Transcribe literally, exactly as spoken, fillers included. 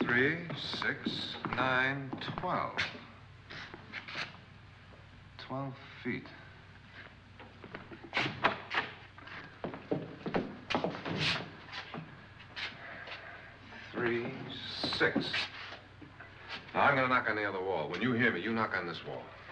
three, six, nine, twelve. Twelve feet. Three, six. Now, I'm gonna knock on the other wall. When you hear me, you knock on this wall.